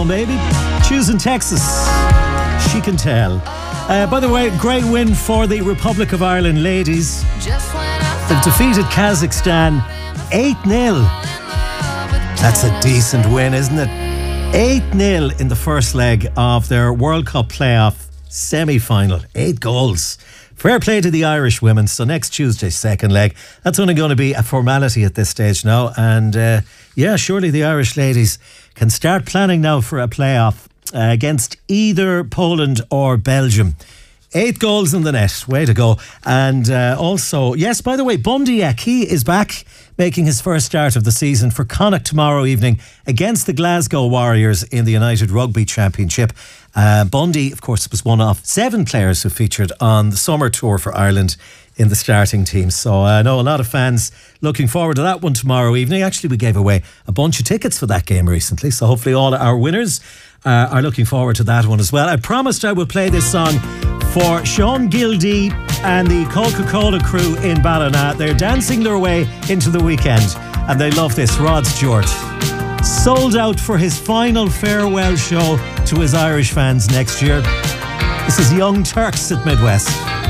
phone, baby. Choosing Texas. She can tell. By the way, great win for the Republic of Ireland ladies. They've defeated Kazakhstan 8-0. That's a decent win, isn't it? 8-0 in the first leg of their World Cup playoff semi-final. 8 goals. Fair play to the Irish women. So next Tuesday, second leg. That's only going to be a formality at this stage now. And surely the Irish ladies can start planning now for a playoff against either Poland or Belgium. 8 goals in the net. Way to go. And also, yes, by the way, Bundyek, he is back making his first start of the season for Connacht tomorrow evening against the Glasgow Warriors in the United Rugby Championship. Bundy, of course, was one of 7 players who featured on the summer tour for Ireland in the starting team. So I know a lot of fans looking forward to that one tomorrow evening. Actually, we gave away a bunch of tickets for that game recently. So hopefully all our winners are looking forward to that one as well. I promised I would play this song for Sean Gildee and the Coca-Cola crew in Ballina. They're dancing their way into the weekend and they love this. Rod Stewart sold out for his final farewell show to his Irish fans next year. This is Young Turks at Midwest.